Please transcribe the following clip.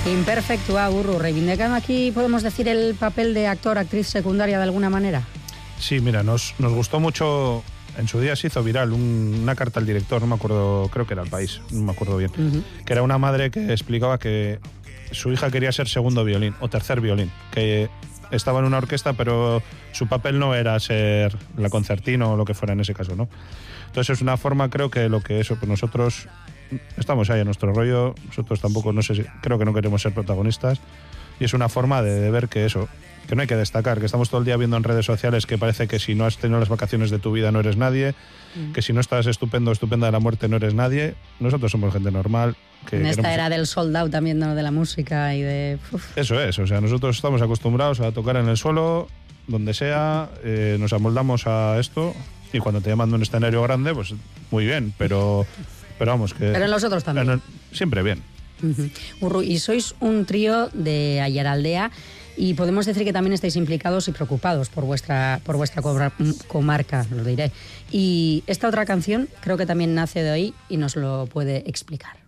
Imperfectua, Urru, reivindicando aquí, podemos decir, el papel de actor, actriz secundaria de alguna manera. Sí, mira, nos gustó mucho. En su día se hizo viral una carta al director, no me acuerdo, creo que era El País, no me acuerdo bien, que era una madre que explicaba que su hija quería ser segundo violín o tercer violín, que estaba en una orquesta, pero su papel no era ser la concertina o lo que fuera en ese caso, ¿no? Entonces es una forma, creo que lo que eso, pues nosotros estamos ahí en nuestro rollo, nosotros tampoco, no sé, creo que no queremos ser protagonistas, y es una forma de ver que eso, que no hay que destacar, que estamos todo el día viendo en redes sociales que parece que si no has tenido las vacaciones de tu vida no eres nadie, que si no estás estupenda de la muerte no eres nadie. Nosotros somos gente normal. Que en esta era del sold out también, ¿no?, de la música y de... Eso es, o sea, nosotros estamos acostumbrados a tocar en el suelo, donde sea, nos amoldamos a esto, y cuando te llaman de un escenario grande, pues muy bien, pero vamos que... Pero en los otros también. Siempre bien. Urru, y sois un trío de Aiaraldea, y podemos decir que también estáis implicados y preocupados por vuestra comarca, lo diré. Y esta otra canción creo que también nace de ahí y nos lo puede explicar.